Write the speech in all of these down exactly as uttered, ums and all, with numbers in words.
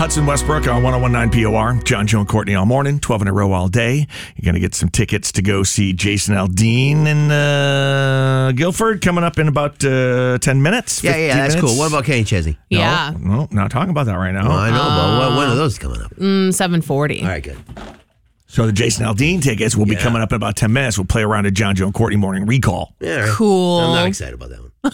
Hudson Westbrook on one oh one point nine P O R. John, Joe, and Courtney all morning, twelve in a row all day. You're going to get some tickets to go see Jason Aldean in uh, Guilford coming up in about uh, ten minutes. Yeah, yeah, that's minutes. cool. What about Kenny Chesney? No, Yeah. No, not talking about that right now. Oh, I know, uh, but when are those coming up? Mm, seven forty. All right, good. So the Jason Aldean tickets will be Yeah. coming up in about ten minutes. We'll play around at John, Joe, and Courtney Morning Recall. Yeah, all right. Cool. I'm not excited about that one.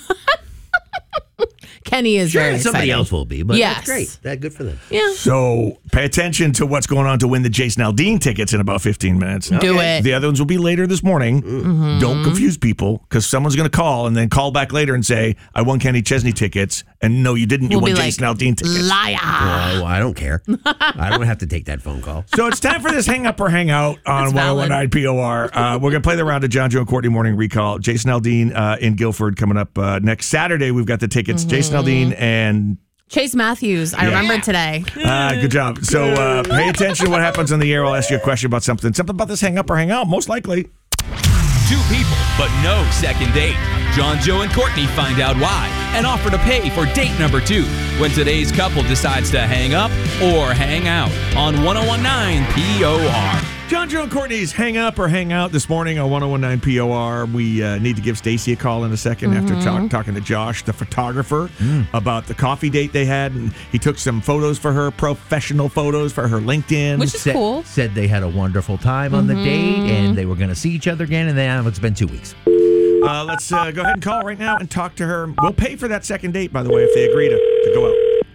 Kenny is Sure, very somebody excited. else will be, but Yes. that's great. That good for them. Yeah. So pay attention to what's going on to win the Jason Aldean tickets in about fifteen minutes. Do it. The other ones will be later this morning. Mm-hmm. Don't confuse people because someone's going to call and then call back later and say, I won Kenny Chesney tickets. And no, you didn't. You We'll won be Jason like, Aldean tickets. liar. Well, I don't care. I don't have to take that phone call. So it's time for this hang up or hang out on That's one oh one valid. point nine P O R. Uh, we're going to play the round of John, Joe, and Courtney Morning Recall. Jason Aldean uh, in Guilford coming up uh, next Saturday. We've got the tickets. Mm-hmm. Jason Aldean and Chase Matthews. I remember today. Uh, good job. So uh, pay attention to what happens on the air. I'll ask you a question about something. Something about this hang up or hang out, most likely. Two people, but no second date. John, Joe, and Courtney find out why and offer to pay for date number two when today's couple decides to hang up or hang out on one oh one point nine P O R. John, Joe, and Courtney's hang up or hang out this morning on one oh one point nine P O R. We uh, need to give Stacy a call in a second Mm-hmm. after talk, talking to Josh, the photographer, about the coffee date they had. And he took some photos for her, professional photos for her LinkedIn. Which is said, cool. Said they had a wonderful time on the date and they were going to see each other again. And then it's been two weeks. Uh, let's uh, go ahead and call right now and talk to her. We'll pay for that second date, by the way, if they agree to, to go out.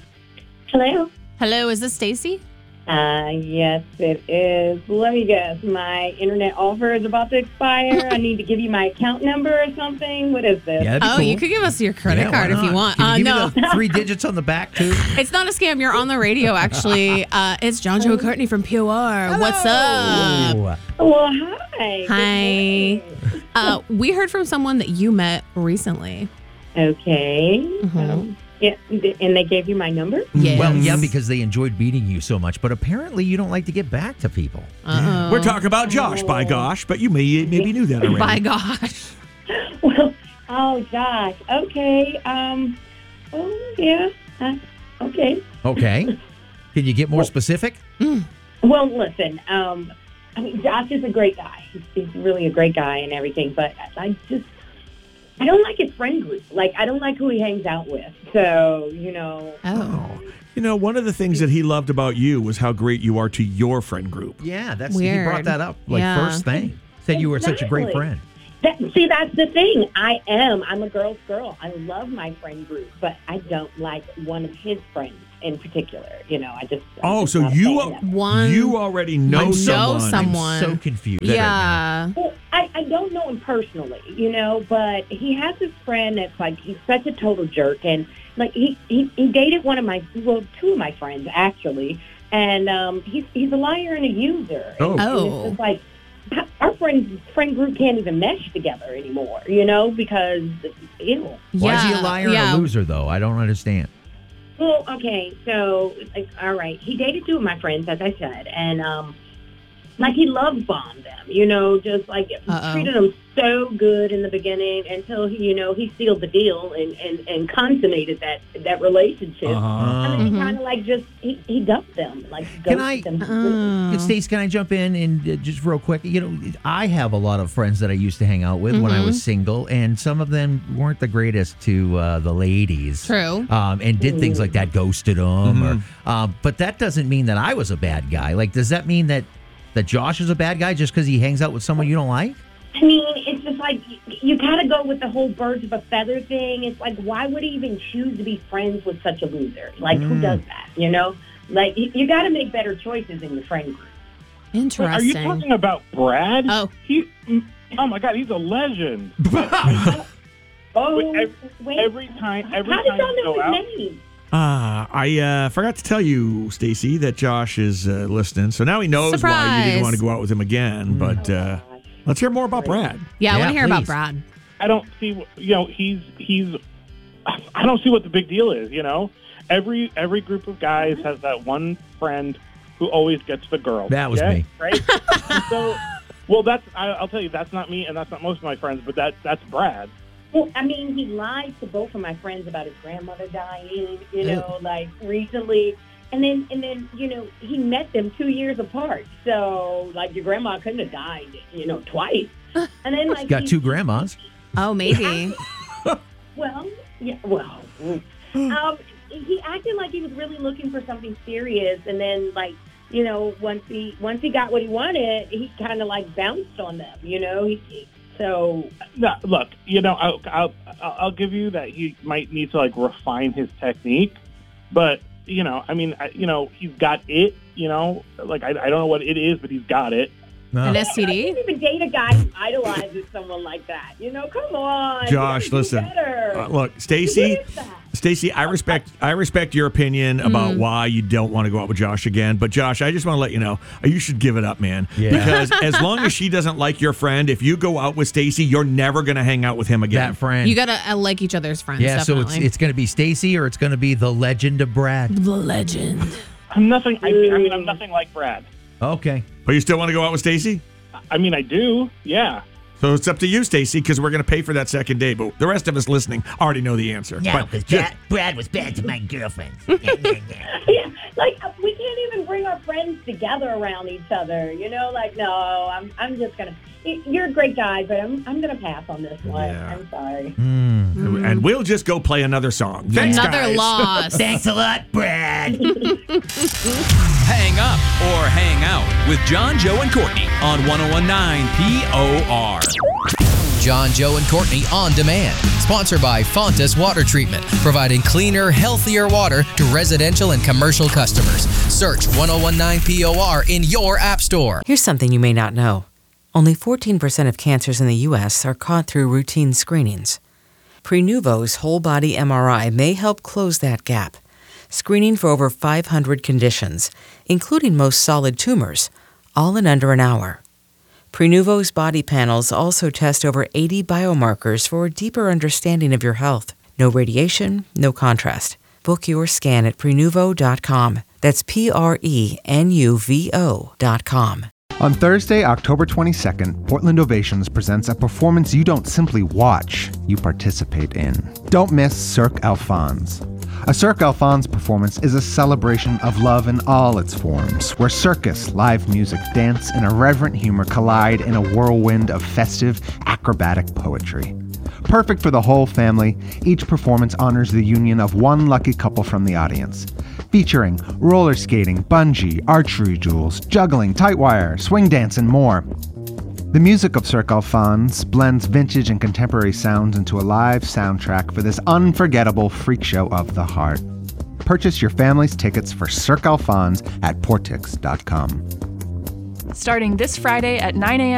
Hello. Hello, is this Stacy? Uh, yes, it is. Let me guess. My internet offer is about to expire. I need to give you my account number or something. What is this? Yeah, that'd be Oh, cool. you could give us your credit Yeah, card why if you not? want. Can Uh, you give no, me the three digits on the back, too? it's not a scam. You're on the radio, actually. Uh, it's John, Joe, and Courtney from P O R. What's up? Ooh. Well, hi. Good Hi. morning. Uh, we heard from someone that you met recently. Okay. Mhm. Um, yeah, and they gave you my number? Yes. Well, yeah, because they enjoyed meeting you so much. But apparently you don't like to get back to people. Uh-oh. We're talking about Josh, by gosh, but you may maybe knew that already. By gosh. Well, oh, gosh. Okay. Um. Oh, yeah. Uh, okay. Okay. Can you get more specific? Well, listen. Um. I mean, Josh is a great guy. He's, he's really a great guy and everything. But I just, I don't like his friend group. Like, I don't like who he hangs out with. So, you know. Oh. You know, one of the things that he loved about you was how great you are to your friend group. Yeah, that's Weird. he brought that up like Yeah. first thing. Said you were such a great Exactly. friend. That, see, that's the thing. I am. I'm a girl's girl. I love my friend group, but I don't like one of his friends in particular. You know, I just. I'm Oh, just so not a you fan of them. One. you already know I know someone. someone. I'm so confused. Yeah. Well, I, I don't know him personally, you know, but he has this friend that's like, he's such a total jerk. And like, he, he, he dated one of my, well, two of my friends actually. And um, he's, he's a liar and a user. Oh. And Oh. It's just like, our friend, friend group can't even mesh together anymore, you know, because, ew. Why is he Yeah, a liar yeah. and a loser, though? I don't understand. Well, okay, so, like, all right, he dated two of my friends, as I said, and, um, like, he love bombed them, you know, just, like, Uh-oh. treated them so good in the beginning until, he, you know, he sealed the deal and, and, and consummated that, that relationship. Uh-huh. And then he Mhm. kind of, like, just, he, he dumped them, like, Can ghosted I- them. Oh. Stace, can I jump in and uh, just real quick? You know, I have a lot of friends that I used to hang out with when I was single, and some of them weren't the greatest to uh, the ladies. True. Um, and did things like that, ghosted them. Or, um, but that doesn't mean that I was a bad guy. Like, does that mean that, that Josh is a bad guy just because he hangs out with someone you don't like? I mean, it's just like, you, you gotta go with the whole birds of a feather thing. It's like, why would he even choose to be friends with such a loser? Like, who does that, you know? Like, you, you gotta make better choices in your friend group. Interesting. Are you talking about Brad? Oh. He, oh my God, he's a legend. Oh, Every, wait. every time, every How did time y'all you know go his out, name? Ah, I uh, forgot to tell you, Stacy, that Josh is uh, listening. So now he knows why you Surprise. didn't want to go out with him again. But uh, let's hear more about Brad. Yeah, I Yeah, want to hear about please. Brad. I don't see, what- you know, he's he's. I don't see what the big deal is. You know, every every group of guys has that one friend who always gets the girl. That was yeah? me. Right? And so, well, that's I, I'll tell you, that's not me, and that's not most of my friends, but that that's Brad. Well, I mean, he lied to both of my friends about his grandmother dying. You know, like recently, And then, and then, you know, he met them two years apart. So, like, your grandma couldn't have died, you know, twice. And then, like, Got he- two grandmas. Oh, maybe. Well, yeah, well, um, he acted like he was really looking for something serious, and then, like, you know, once he once he got what he wanted, he kind of like bounced on them, you know. He, so No, look, you know, I'll, I'll I'll give you that he might need to like refine his technique, but you know, I mean, I, you know, he's got it. You know, like I, I don't know what it is, but he's got it. No. An S T I D? can't even date a guy who idolizes someone like that. You know, come on, Josh, you gotta do listen. better. Uh, look, Stacy, What is that? Stacy, I respect I respect your opinion about why you don't want to go out with Josh again. But Josh, I just want to let you know, you should give it up, man. Yeah. Because as long as she doesn't like your friend, if you go out with Stacy, you're never going to hang out with him again. That friend. You gotta uh, like each other's friends. yeah, so definitely. it's it's going to be Stacy or it's going to be the legend of Brad. the legend. I'm nothing. I, I mean, I'm nothing like Brad. Okay. But you still want to go out with Stacy? I mean, I do. Yeah. So it's up to you, Stacy, because we're going to pay for that second date. But the rest of us listening already know the answer. No, But because just- Brad, Brad was bad to my girlfriends. Yeah, like we can't even bring our friends together around each other. You know, like no, I'm I'm just gonna. You're a great guy, but I'm I'm gonna pass on this one. Yeah. I'm sorry. and we'll just go play another song. Thanks, Another guys. loss. Thanks a lot, Brad. Hang up or hang out with John, Joe, and Courtney on ten nineteen P O R. John, Joe, and Courtney On Demand. Sponsored by Fontas Water Treatment, providing cleaner, healthier water to residential and commercial customers. Search ten nineteen P O R in your app store. Here's something you may not know. Only fourteen percent of cancers in the U S are caught through routine screenings. Prenuvo's whole body M R I may help close that gap, screening for over five hundred conditions, including most solid tumors, all in under an hour. Prenuvo's body panels also test over eighty biomarkers for a deeper understanding of your health. No radiation, no contrast. Book your scan at Prenuvo dot com. That's P R E N U V O dot com. On Thursday, October twenty-second, Portland Ovations presents a performance you don't simply watch, you participate in. Don't miss Cirque Alphonse. A Cirque Alphonse performance is a celebration of love in all its forms, where circus, live music, dance, and irreverent humor collide in a whirlwind of festive, acrobatic poetry. Perfect for the whole family, each performance honors the union of one lucky couple from the audience. Featuring roller skating, bungee, archery duels, juggling, tight wire, swing dance, and more. The music of Cirque Alphonse blends vintage and contemporary sounds into a live soundtrack for this unforgettable freak show of the heart. Purchase your family's tickets for Cirque Alphonse at Portix dot com. Starting this Friday at nine a.m.